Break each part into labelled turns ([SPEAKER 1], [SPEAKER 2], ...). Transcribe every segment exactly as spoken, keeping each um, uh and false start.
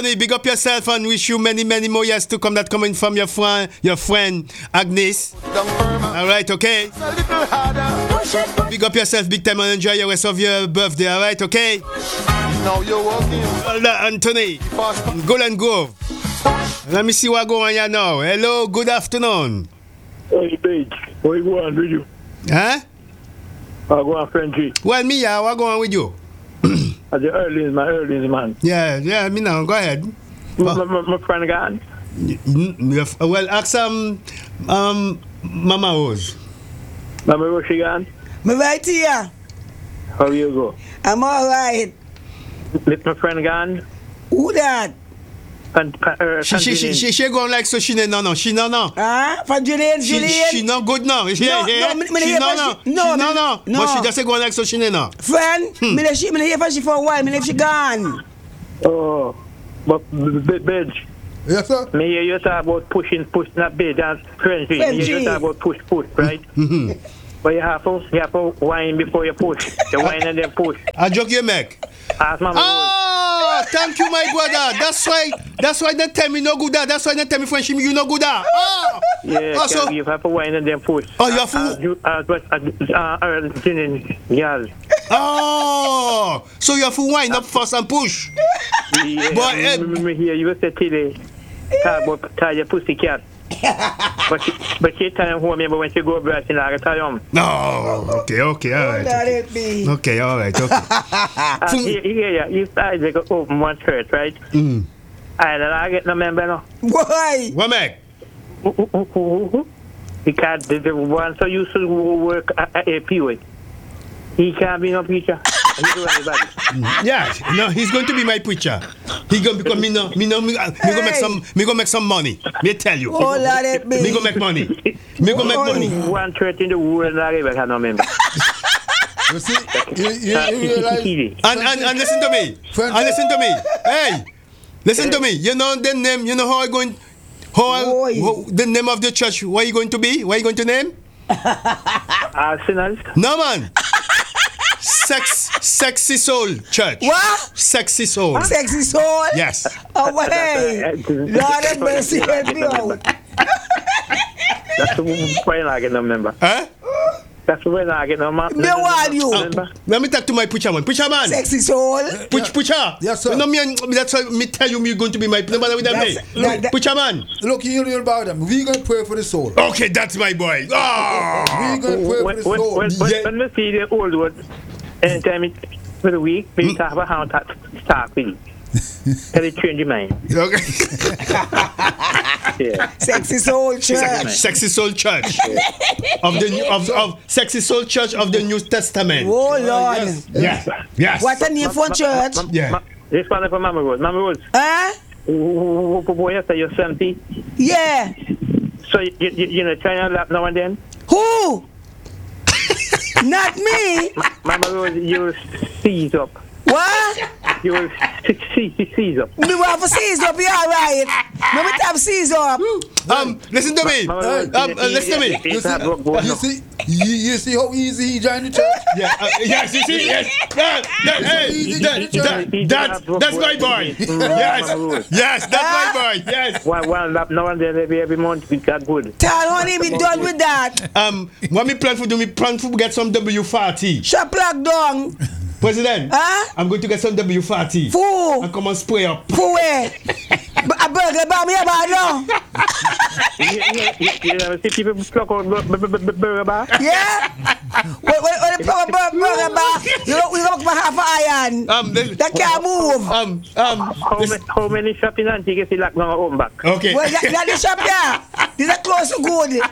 [SPEAKER 1] Big up yourself and wish you many, many more years to come. That coming from your friend, your friend Agnes. All right, okay. Big up yourself, big time, and enjoy the rest of your birthday. All right, okay.
[SPEAKER 2] Now you're walking.
[SPEAKER 1] Anthony, Golden Grove. Let me see what going on here now. Hello, good afternoon.
[SPEAKER 3] Hey, Page, what you going with you?
[SPEAKER 1] Huh?
[SPEAKER 3] I go on Frenchy.
[SPEAKER 1] Well, me, yeah, what going on with you?
[SPEAKER 3] At the earliest, my earliest man.
[SPEAKER 1] Yeah, yeah, me now, go ahead.
[SPEAKER 3] My, my, my friend gone.
[SPEAKER 1] Well, ask um, um, Mama Rose.
[SPEAKER 3] Mama Rose, she gone?
[SPEAKER 4] Me right here.
[SPEAKER 3] How you go?
[SPEAKER 4] I'm all right.
[SPEAKER 3] Let my friend gone?
[SPEAKER 4] Who that?
[SPEAKER 3] And, uh,
[SPEAKER 1] she, she, she, she, she going like so she no no she no no.
[SPEAKER 4] Ah, for Julian,
[SPEAKER 1] she,
[SPEAKER 4] Julian.
[SPEAKER 1] She not good now. She,
[SPEAKER 4] no,
[SPEAKER 1] yeah,
[SPEAKER 4] no, me, me
[SPEAKER 1] she no no.
[SPEAKER 4] She, no,
[SPEAKER 1] she no no.
[SPEAKER 4] no.
[SPEAKER 1] But she just going like so she no.
[SPEAKER 4] Friend, hmm. me she me hear for she for a while. Me if she gone.
[SPEAKER 3] Oh, but Benj.
[SPEAKER 5] Yes, sir.
[SPEAKER 3] Me hear you talk about pushing, push, not bed, that's Frenchy. Me hear you talk about push, push, right?
[SPEAKER 1] Mm-hmm.
[SPEAKER 3] But you have to, you have to whine before you push. You whine and then push.
[SPEAKER 1] I joke you make.
[SPEAKER 3] Ask Mama
[SPEAKER 1] Oh, thank you, my brother. That's why. That's why they tell me no good. That's why they tell me French you no good. Oh,
[SPEAKER 3] yeah.
[SPEAKER 1] Also,
[SPEAKER 3] you have to whine and then push.
[SPEAKER 1] Oh, you have to.
[SPEAKER 3] Uh, uh, uh, uh, uh,
[SPEAKER 1] oh, so you have to wind up first and push.
[SPEAKER 3] Yeah,
[SPEAKER 1] but
[SPEAKER 3] uh, me hear you say today. Talk about tie your pussy cat. but she, but she tell him home, but when she go abroad, she not tell him.
[SPEAKER 1] No, okay, okay, all right. Okay, okay all right, okay.
[SPEAKER 3] uh, yeah, yeah, you started to go open one church, right?
[SPEAKER 1] Mm.
[SPEAKER 3] I don't get no member, no.
[SPEAKER 4] Why?
[SPEAKER 1] What make?
[SPEAKER 3] Because the, the one so used to work at A P O. He can't be no preacher.
[SPEAKER 1] Yeah, no, he's going to be my preacher. He gonna become me no, me no, me, me hey. gonna make some, me gonna make some money. Me tell you.
[SPEAKER 4] Oh, Lord, me.
[SPEAKER 1] me gonna make money. Me gonna make money.
[SPEAKER 3] One church in the world, not even have no member.
[SPEAKER 5] You see, you, you, you realize,
[SPEAKER 1] and, and and listen to me. And listen to me. Hey, listen to me. You know the name. You know how I going. How, I, how the name of the church? What are you going to be? What are you going to name?
[SPEAKER 3] Arsenal.
[SPEAKER 1] No man. Sex, Sexy Soul Church.
[SPEAKER 4] What?
[SPEAKER 1] Sexy Soul.
[SPEAKER 4] Huh? Sexy Soul?
[SPEAKER 1] Yes.
[SPEAKER 4] Oh, hey. Lord have mercy, help me out.
[SPEAKER 3] That's why I get no member.
[SPEAKER 1] Huh?
[SPEAKER 3] That's why I get no member.
[SPEAKER 4] No one you.
[SPEAKER 1] Uh, let me talk to my preacher man. Preacher man.
[SPEAKER 4] Sexy Soul.
[SPEAKER 1] Preach, preacher.
[SPEAKER 5] Yes, sir.
[SPEAKER 1] You know me, and, that's why me tell you you're going to be my. No matter with them. Look, preacher man.
[SPEAKER 5] Look, you hear about them. We going to pray for the soul.
[SPEAKER 1] Okay, that's my boy. Oh.
[SPEAKER 5] We going to pray
[SPEAKER 3] when,
[SPEAKER 5] for the
[SPEAKER 3] when,
[SPEAKER 5] soul.
[SPEAKER 3] when, when,
[SPEAKER 1] yeah.
[SPEAKER 3] when we see the old word, anytime it, for the week, we mm. talk about how to start with it. Can it change your mind?
[SPEAKER 1] Okay.
[SPEAKER 4] Yeah. Sexy Soul Church.
[SPEAKER 1] Sexy Soul Church. of the new, of, of Sexy Soul Church of the New Testament.
[SPEAKER 4] Oh Lord.
[SPEAKER 1] Yes. Yes. Yes.
[SPEAKER 4] What a name for church?
[SPEAKER 3] Ma, ma,
[SPEAKER 1] yeah.
[SPEAKER 3] Ma, this one is for Mama Rose. Mama Rose.
[SPEAKER 4] Huh?
[SPEAKER 3] Boy, you say you're seventy.
[SPEAKER 4] Yeah.
[SPEAKER 3] So you you, you know try your lap now and then.
[SPEAKER 4] Who? Not me.
[SPEAKER 3] Ma, Mama Rose, you seize up.
[SPEAKER 4] What?
[SPEAKER 3] You will seize up.
[SPEAKER 4] Me want to seize up, you alright? Me want to seize up.
[SPEAKER 1] Um, listen to me. Uh, um, uh, listen to me.
[SPEAKER 5] You see, you see, you, you see how easy he joined the church?
[SPEAKER 1] Yeah. Uh, yes, you see, yes. That, that, hey, that, that, that, that's my boy. Yes, yes, that's my boy. Yes.
[SPEAKER 3] One, one lap now and then every, every month we got good.
[SPEAKER 4] Tell honey, be done with that.
[SPEAKER 1] Um, what me plan for do? Me plan for get some W forty.
[SPEAKER 4] Shut plug down.
[SPEAKER 1] President,
[SPEAKER 4] huh?
[SPEAKER 1] I'm going to get some W forty.
[SPEAKER 4] Fool.
[SPEAKER 1] And come and spray up.
[SPEAKER 4] Fool where? A burger bar me about now.
[SPEAKER 3] You know, see people pluck out burger bar?
[SPEAKER 4] Yeah? When they pluck out burger bar, you know, we look for half an iron.
[SPEAKER 1] Um,
[SPEAKER 4] that can't move.
[SPEAKER 1] Um, um,
[SPEAKER 3] how, many, how many shops in Antigua see like now home back?
[SPEAKER 1] Okay.
[SPEAKER 4] Well, that, that the shop there. This is close to good.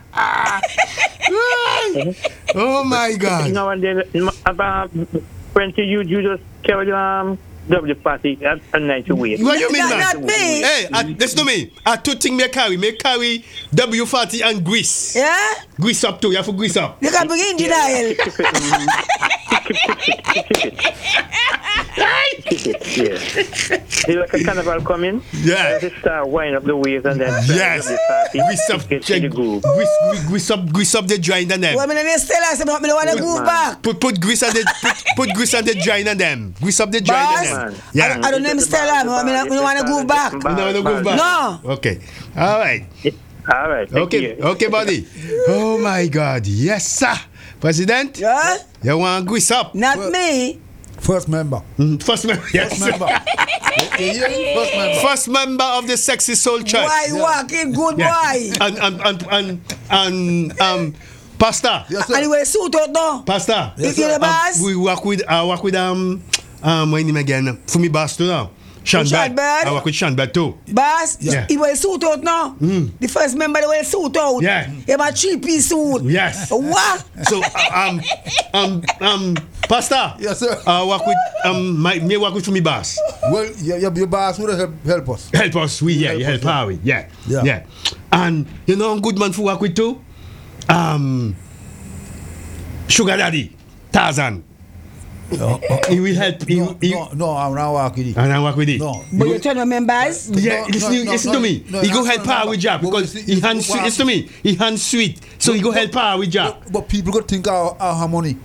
[SPEAKER 1] Oh my God.
[SPEAKER 3] Now and then, about French, you, you just carry um, W party at a night away.
[SPEAKER 1] What you mean,
[SPEAKER 4] man?
[SPEAKER 1] Not
[SPEAKER 4] me.
[SPEAKER 1] Hey, I, listen to me. I two things me carry. Me carry W forty and grease.
[SPEAKER 4] Yeah?
[SPEAKER 1] Grease up too. You have to grease up.
[SPEAKER 4] You can bring engine oil.
[SPEAKER 3] keep, keep it, keep it. Keep it, yes. You like a carnival coming?
[SPEAKER 1] Yeah.
[SPEAKER 3] Just start wind up the waves and then
[SPEAKER 1] Yes.
[SPEAKER 3] the party.
[SPEAKER 1] Grease up,
[SPEAKER 3] Get to the groove.
[SPEAKER 1] grease, grease up, grease up the joint and them.
[SPEAKER 4] Well, I mean, still I say, I want to move
[SPEAKER 3] man.
[SPEAKER 4] back.
[SPEAKER 1] Put put grease on the put, put grease on the joint and them. Grease up the joint
[SPEAKER 4] Boss,
[SPEAKER 1] and them.
[SPEAKER 3] Man.
[SPEAKER 1] Yeah.
[SPEAKER 4] I don't know him still. I mean, I don't want to go back.
[SPEAKER 1] You don't want to go back?
[SPEAKER 4] No.
[SPEAKER 1] Okay. All right.
[SPEAKER 3] All right. thank
[SPEAKER 1] Okay.
[SPEAKER 3] you.
[SPEAKER 1] Okay, buddy. Oh my God. Yes, sir. President,
[SPEAKER 4] Yeah?
[SPEAKER 1] you want to grease up?
[SPEAKER 4] Not me.
[SPEAKER 5] First member.
[SPEAKER 1] Mm, First member. Yes.
[SPEAKER 5] First member. You hear me? First member.
[SPEAKER 1] First member of the Sexy Soul Church.
[SPEAKER 4] Why walking good
[SPEAKER 1] Yeah.
[SPEAKER 4] boy?
[SPEAKER 1] And and and and, and um, Pastor.
[SPEAKER 5] Yes, sir.
[SPEAKER 4] And he wear suit out now.
[SPEAKER 1] Pastor.
[SPEAKER 5] Yes,
[SPEAKER 4] You
[SPEAKER 5] sir.
[SPEAKER 4] the boss?
[SPEAKER 1] Um, we work with I work with um um my name again for me boss too now. Sean
[SPEAKER 4] Sean
[SPEAKER 1] Bad.
[SPEAKER 4] Bad?
[SPEAKER 1] I work with Sean Bad too.
[SPEAKER 4] Boss,
[SPEAKER 1] Yeah.
[SPEAKER 4] he wear suit out now. The first member they wear suit out.
[SPEAKER 1] Yeah.
[SPEAKER 4] He have a three-piece suit.
[SPEAKER 1] Yes.
[SPEAKER 4] What?
[SPEAKER 1] So uh, um um um Pastor.
[SPEAKER 5] Yes, sir.
[SPEAKER 1] I work with um my me work with for me boss.
[SPEAKER 5] Well, your, your, your boss would help, help us.
[SPEAKER 1] Help us, we yeah,
[SPEAKER 5] Help
[SPEAKER 1] you help
[SPEAKER 5] us, yeah.
[SPEAKER 1] her, we yeah,
[SPEAKER 5] Yeah.
[SPEAKER 1] yeah. And you know, a good man for work with too. Um, Sugar Daddy, Tarzan.
[SPEAKER 5] No,
[SPEAKER 1] He will help. He,
[SPEAKER 5] no,
[SPEAKER 1] he,
[SPEAKER 5] no, no, I'm not working it.
[SPEAKER 1] And I work with it.
[SPEAKER 5] No.
[SPEAKER 4] But you tell me members?
[SPEAKER 1] Yeah,
[SPEAKER 5] No,
[SPEAKER 1] listen,
[SPEAKER 5] no, no,
[SPEAKER 1] listen
[SPEAKER 5] no,
[SPEAKER 1] to me.
[SPEAKER 5] no,
[SPEAKER 1] he go
[SPEAKER 5] no,
[SPEAKER 1] help
[SPEAKER 5] no,
[SPEAKER 1] her
[SPEAKER 5] no.
[SPEAKER 1] with job
[SPEAKER 5] But
[SPEAKER 1] because
[SPEAKER 5] we see-
[SPEAKER 1] he hands
[SPEAKER 5] it's-
[SPEAKER 1] sweet. Listen to me. He hands sweet, so he go help her with job.
[SPEAKER 5] But, but people go think our, our harmony.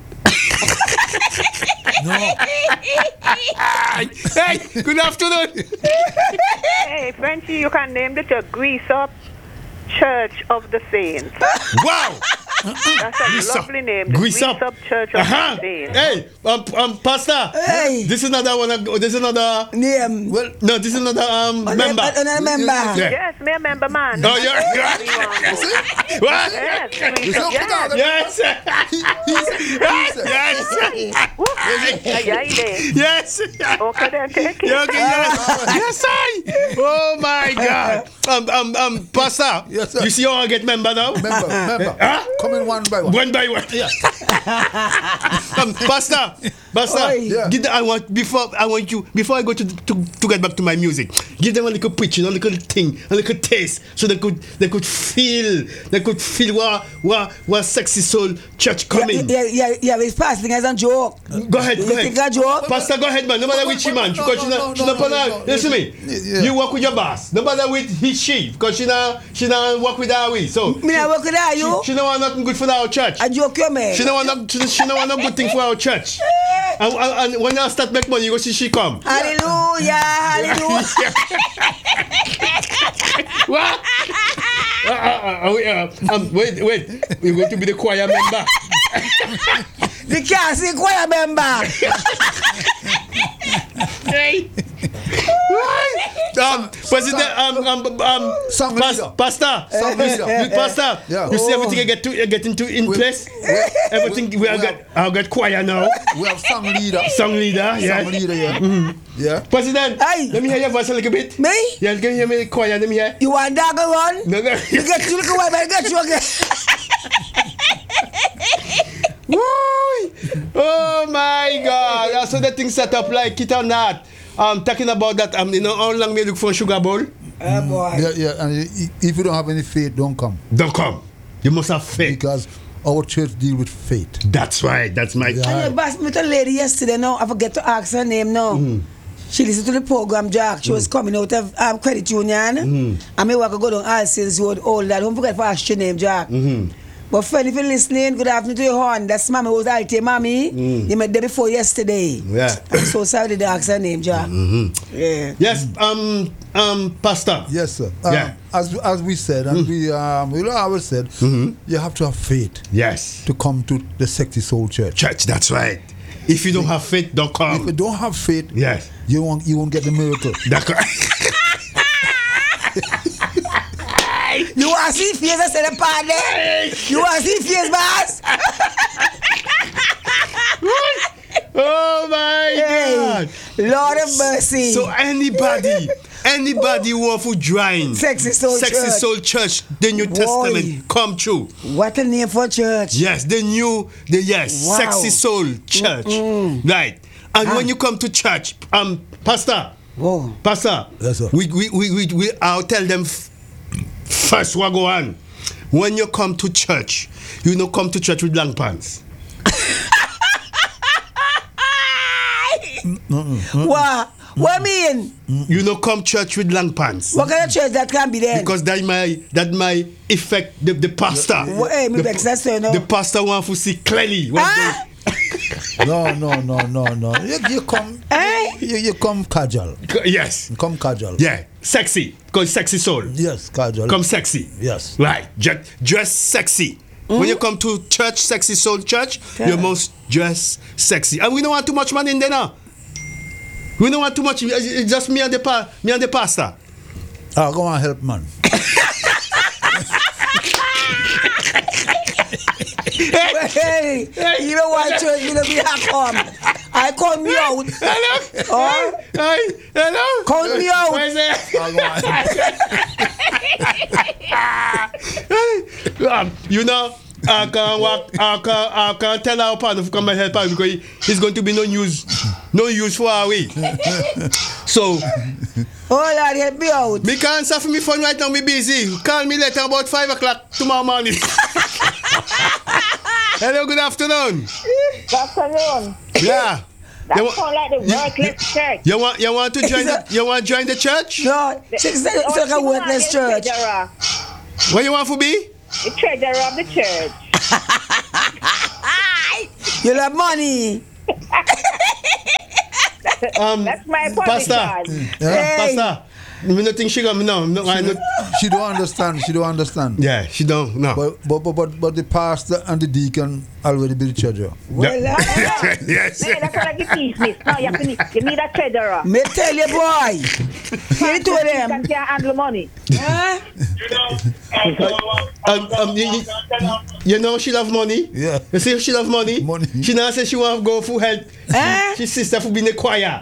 [SPEAKER 5] No.
[SPEAKER 1] Hey, good afternoon.
[SPEAKER 6] Hey, Frenchie, you can name it a Grease Up Church of the Saints.
[SPEAKER 1] Wow.
[SPEAKER 6] That's a
[SPEAKER 1] Grease Up.
[SPEAKER 6] lovely name. The
[SPEAKER 1] Grease
[SPEAKER 6] Grease
[SPEAKER 1] Up.
[SPEAKER 6] Up Church of
[SPEAKER 1] Uh-huh.
[SPEAKER 6] the Saints.
[SPEAKER 1] Hey, um, um, Pastor.
[SPEAKER 4] Hey.
[SPEAKER 1] This is another one. This is another.
[SPEAKER 4] Name.
[SPEAKER 5] Well,
[SPEAKER 1] No, this is another um
[SPEAKER 4] Another-
[SPEAKER 1] member.
[SPEAKER 4] Another member.
[SPEAKER 1] Yeah.
[SPEAKER 6] Yes, me a member man.
[SPEAKER 1] Oh, you're. What?
[SPEAKER 6] Yes, Grease
[SPEAKER 5] You
[SPEAKER 6] Up.
[SPEAKER 5] see,
[SPEAKER 6] Yes.
[SPEAKER 1] Yes.
[SPEAKER 5] he, he, he said,
[SPEAKER 1] Yes.
[SPEAKER 6] Woo. Ay, ay, ay.
[SPEAKER 1] Yes.
[SPEAKER 6] Okay, then take it.
[SPEAKER 1] Yeah, okay, yes. Yes, I. Oh my God. Um, um, um, Pastor.
[SPEAKER 5] Yes, sir.
[SPEAKER 1] You see how I get member now?
[SPEAKER 5] member, member.
[SPEAKER 1] Huh?
[SPEAKER 5] Coming one by one.
[SPEAKER 1] One by one. um, Pastor, Pastor,
[SPEAKER 4] Oi.
[SPEAKER 5] Yeah.
[SPEAKER 1] give the, I want before I want you before I go to, to to get back to my music. Give them a little preaching, a little thing, a little taste, so they could they could feel they could feel what what what Sexy Soul Church coming.
[SPEAKER 4] Yeah, yeah, yeah, yeah, it's passing as a joke.
[SPEAKER 1] Go ahead,
[SPEAKER 4] You
[SPEAKER 1] go ahead.
[SPEAKER 4] think a joke?
[SPEAKER 1] Pastor, go ahead, man. No matter which she man,
[SPEAKER 5] No,
[SPEAKER 1] because
[SPEAKER 5] no,
[SPEAKER 1] she
[SPEAKER 5] no,
[SPEAKER 1] not, she
[SPEAKER 5] no,
[SPEAKER 1] not,
[SPEAKER 5] no,
[SPEAKER 1] no,
[SPEAKER 5] no,
[SPEAKER 1] listen
[SPEAKER 5] no.
[SPEAKER 1] me.
[SPEAKER 5] Yeah.
[SPEAKER 1] You work with your boss. No matter with he she, because she not she not work with her we. So
[SPEAKER 4] Me not work with her, you.
[SPEAKER 1] she, she don't want nothing good for our church.
[SPEAKER 4] A joke you man.
[SPEAKER 1] She don't want no, she, she don't want no good thing for our church. And, and, and when you start make money, you go see she come.
[SPEAKER 4] Hallelujah, hallelujah.
[SPEAKER 1] What? Uh, uh, uh, uh, um, wait, wait. You're going to be the choir member.
[SPEAKER 4] The can't see choir member.
[SPEAKER 1] Hey. um, President, um, um, um,
[SPEAKER 5] Song
[SPEAKER 1] pas-
[SPEAKER 5] leader.
[SPEAKER 1] Pastor,
[SPEAKER 5] Song leader.
[SPEAKER 1] you- Pastor,
[SPEAKER 5] Yeah.
[SPEAKER 1] you see everything I get to I get into in
[SPEAKER 5] We-
[SPEAKER 1] place.
[SPEAKER 5] we-
[SPEAKER 1] Everything
[SPEAKER 5] we-
[SPEAKER 1] we, I
[SPEAKER 5] we
[SPEAKER 1] got, I got choir now.
[SPEAKER 5] We have song leader.
[SPEAKER 1] Song leader, yeah.
[SPEAKER 5] Song leader, yeah.
[SPEAKER 1] Mm-hmm.
[SPEAKER 5] Yeah.
[SPEAKER 1] President,
[SPEAKER 4] Hey.
[SPEAKER 1] let me hear your voice a little bit.
[SPEAKER 4] Me?
[SPEAKER 1] Yeah, can you hear me choir? Let me hear.
[SPEAKER 4] You want dog run?
[SPEAKER 1] No, no.
[SPEAKER 4] You get you look away, but get you again.
[SPEAKER 1] Woo! Oh my God! I saw that thing set up like it or not. I'm talking about that. Um, you know how long me look for a sugar bowl?
[SPEAKER 4] Oh boy.
[SPEAKER 5] Yeah, yeah. And i- if you don't have any faith, don't come.
[SPEAKER 1] Don't come. You must have faith.
[SPEAKER 5] Because our church deal with faith.
[SPEAKER 1] That's right. That's my.
[SPEAKER 5] Yeah.
[SPEAKER 4] And you boss me to a lady yesterday now. I forget to ask her name now.
[SPEAKER 1] Mm.
[SPEAKER 4] She listened to the program, Jack. She was coming out of um, Credit Union.
[SPEAKER 1] Mm.
[SPEAKER 4] And me walk go down All Sales Road, all that. Don't forget to ask your name, Jack.
[SPEAKER 1] Mm-hmm.
[SPEAKER 4] But friend, if you're listening, good afternoon to your horn. That's Mama was Alte Mommy.
[SPEAKER 1] Mm.
[SPEAKER 4] You met there before yesterday.
[SPEAKER 1] Yeah.
[SPEAKER 4] I'm so sorry to ask her name, Jack.
[SPEAKER 1] Mm-hmm.
[SPEAKER 4] Yeah.
[SPEAKER 1] Yes, um, um, Pastor.
[SPEAKER 5] Yes, sir. Um,
[SPEAKER 1] Yeah.
[SPEAKER 5] As as we said, and we um, we always said,
[SPEAKER 1] Mhm.
[SPEAKER 5] you have to have faith
[SPEAKER 1] Yes.
[SPEAKER 5] to come to the Sexy Soul Church.
[SPEAKER 1] Church. That's right. If you don't have faith, don't
[SPEAKER 5] If you
[SPEAKER 1] come.
[SPEAKER 5] don't have faith,
[SPEAKER 1] Yes.
[SPEAKER 5] you won't you won't get the miracle.
[SPEAKER 1] That's correct.
[SPEAKER 4] You want to see face I said the party? You want to see face, boss?
[SPEAKER 1] Oh my
[SPEAKER 4] Hey,
[SPEAKER 1] God.
[SPEAKER 4] Lord of mercy.
[SPEAKER 1] So anybody, anybody who want to join
[SPEAKER 4] Sexy Soul
[SPEAKER 1] Sexy
[SPEAKER 4] Church.
[SPEAKER 1] Soul Church, the New
[SPEAKER 4] Boy.
[SPEAKER 1] Testament come true.
[SPEAKER 4] What a name for church.
[SPEAKER 1] Yes, the new, the yes,
[SPEAKER 4] Wow.
[SPEAKER 1] Sexy Soul Church, right? And
[SPEAKER 4] Ah.
[SPEAKER 1] when you come to church, um, Pastor,
[SPEAKER 4] Whoa.
[SPEAKER 1] Pastor,
[SPEAKER 5] Yes, sir.
[SPEAKER 1] we, we, we, we, we, I'll tell them f- first what go on. When you come to church, you don't come to church with long pants.
[SPEAKER 4] What? What mean?
[SPEAKER 1] You know, come church with long pants.
[SPEAKER 4] What kind of church that can be then?
[SPEAKER 1] Because that might that might affect the, the pastor.
[SPEAKER 4] Well, hey, me
[SPEAKER 1] the,
[SPEAKER 4] vex that, sir, no.
[SPEAKER 1] the pastor want to see clearly. What
[SPEAKER 4] Ah?
[SPEAKER 5] No, no, no, no, no. You, you come,
[SPEAKER 4] Eh?
[SPEAKER 5] you, you come casual.
[SPEAKER 1] they- yes.
[SPEAKER 5] Come casual.
[SPEAKER 1] Yeah. Sexy. Because sexy soul.
[SPEAKER 5] Yes, casual.
[SPEAKER 1] Come sexy.
[SPEAKER 5] Yes.
[SPEAKER 1] Right. Ju- dress sexy. When you come to church, sexy soul church,
[SPEAKER 4] Yeah.
[SPEAKER 1] you must dress sexy. And we don't want too much money in there now. We don't want too much. It's it's just me and the pa- me and the pastor.
[SPEAKER 5] Ah, go and help, man.
[SPEAKER 4] Hey, you know what church you know be a come. I call me out.
[SPEAKER 1] Hello.
[SPEAKER 4] Oh,
[SPEAKER 1] Hi. Hello.
[SPEAKER 4] call me out.
[SPEAKER 1] Where's that?
[SPEAKER 5] Ah, go on.
[SPEAKER 1] um, you know, I can walk, I can, I can tell our partner to come and help us because he- he's going to be no use, no use for our way. So,
[SPEAKER 4] Oh Lord, help me out.
[SPEAKER 1] me can't answer for me phone right now. Me busy. Call me later about five o'clock tomorrow morning. Hello, good afternoon.
[SPEAKER 6] Good afternoon.
[SPEAKER 1] Yeah.
[SPEAKER 6] That
[SPEAKER 1] You, wa-
[SPEAKER 6] sound like the worthless church.
[SPEAKER 1] you want, you want to join the, you want to join the church?
[SPEAKER 4] No, she said it's like a worthless church.
[SPEAKER 6] Treasurer.
[SPEAKER 1] What you want to be?
[SPEAKER 6] The treasurer of the church.
[SPEAKER 4] You love money.
[SPEAKER 1] Um,
[SPEAKER 6] That's my
[SPEAKER 1] Pastor.
[SPEAKER 6] position.
[SPEAKER 5] Yeah.
[SPEAKER 4] Hey.
[SPEAKER 1] Pastor. Me not think she got me no. no, I not,
[SPEAKER 5] She don't understand. She don't understand.
[SPEAKER 1] yeah, she don't. No.
[SPEAKER 5] But, but but but but the pastor and the deacon already be the treasurer.
[SPEAKER 4] Well,
[SPEAKER 1] Yeah.
[SPEAKER 4] uh,
[SPEAKER 1] Yes.
[SPEAKER 6] No, that's like a business. No, you, have to need, you need a treasurer.
[SPEAKER 4] me tell you, boy. You two of
[SPEAKER 6] You
[SPEAKER 4] them.
[SPEAKER 6] can handle money.
[SPEAKER 4] Huh?
[SPEAKER 1] Um, um, you, you, you know she love money.
[SPEAKER 5] Yeah.
[SPEAKER 1] You see she love money.
[SPEAKER 5] Money.
[SPEAKER 1] She now say she want to go for help.
[SPEAKER 4] Eh?
[SPEAKER 1] She sister for being a choir.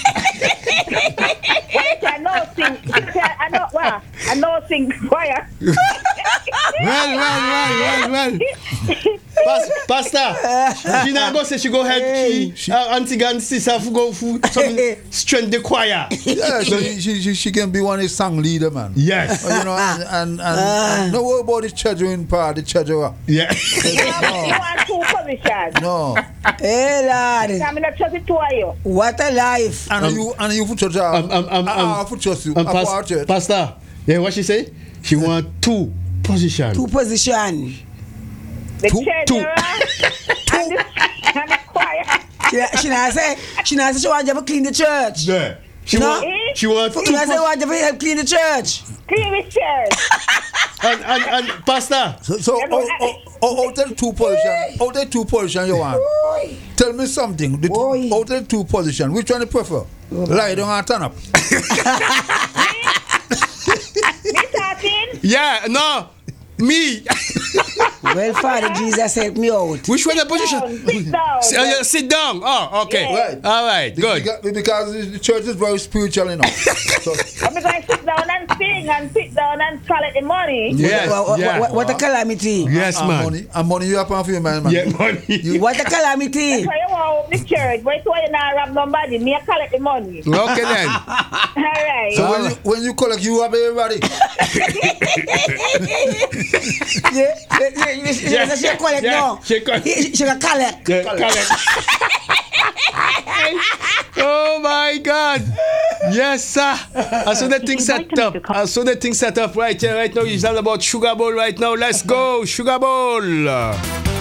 [SPEAKER 6] Wait, I know sing. I know, well, I know sing choir.
[SPEAKER 1] well, well, well, well, well. Pas- Pastor, she now go say she go help
[SPEAKER 4] Hey.
[SPEAKER 1] she, uh, auntie and sister for go for some strength the choir.
[SPEAKER 5] Yeah, she, she, she, she can be one of the song leader, man.
[SPEAKER 1] Yes.
[SPEAKER 5] Uh, you know, and, and, and, and no worry about the treasuring part, the treasurer.
[SPEAKER 1] Yeah.
[SPEAKER 6] You want two positions.
[SPEAKER 5] No.
[SPEAKER 4] Hey, Lord.
[SPEAKER 6] I'm not trust it two of you.
[SPEAKER 4] What a life.
[SPEAKER 5] And you and you for church.
[SPEAKER 1] Um, um, um,
[SPEAKER 5] I
[SPEAKER 1] um,
[SPEAKER 5] for trust you.
[SPEAKER 1] Um,
[SPEAKER 5] I
[SPEAKER 1] pas-
[SPEAKER 5] for our church.
[SPEAKER 1] Pastor, yeah, what she say? She want two position.
[SPEAKER 4] Two position.
[SPEAKER 6] The
[SPEAKER 1] Two-
[SPEAKER 6] treasurer and the, and the choir.
[SPEAKER 4] She, she not say, she not say she want you to clean the church.
[SPEAKER 1] Yeah. She
[SPEAKER 4] No.
[SPEAKER 1] want. She want two.
[SPEAKER 4] She not say
[SPEAKER 1] pos-
[SPEAKER 4] want you to help clean the church.
[SPEAKER 6] Clean the church.
[SPEAKER 1] and, and, and Pastor.
[SPEAKER 5] So, so oh, oh, oh, out of two position, out of two position you want. Tell me something. The,
[SPEAKER 4] Boy.
[SPEAKER 5] out of two position, which one you prefer? Lie down and turn up.
[SPEAKER 6] Me talking?
[SPEAKER 1] Yeah. No. Me.
[SPEAKER 4] Well, Father Jesus help me out.
[SPEAKER 1] Which one the position?
[SPEAKER 6] Sit down.
[SPEAKER 1] S- uh, yeah, sit down. Oh, okay.
[SPEAKER 6] Yeah.
[SPEAKER 5] Right.
[SPEAKER 1] All right. Good.
[SPEAKER 5] Because, because the church is very spiritual, you know. So,
[SPEAKER 6] I'm going to sit down and sing and sit down and collect the money.
[SPEAKER 1] Yes.
[SPEAKER 4] What, what,
[SPEAKER 1] yeah.
[SPEAKER 4] what, what a calamity.
[SPEAKER 1] Yes,
[SPEAKER 5] and
[SPEAKER 1] man.
[SPEAKER 5] money, and money you have for your man, man.
[SPEAKER 1] Yeah, money.
[SPEAKER 4] What a calamity.
[SPEAKER 6] So you want to open the church, but it's why you not rob nobody. Me, I collect the money.
[SPEAKER 1] Okay then.
[SPEAKER 6] All right.
[SPEAKER 5] So when you, when you collect, you have everybody.
[SPEAKER 4] Yeah, yeah, yeah, yeah, she
[SPEAKER 1] Yeah,
[SPEAKER 4] she she collect
[SPEAKER 1] yeah,
[SPEAKER 4] no.
[SPEAKER 1] she collect.
[SPEAKER 4] She she can collect.
[SPEAKER 1] Yeah, correct. Oh my God. Yes, sir. I saw the thing set up. I saw the thing set up right here, right now. It's all about Sugar Bowl right now. Let's go, Sugar Bowl.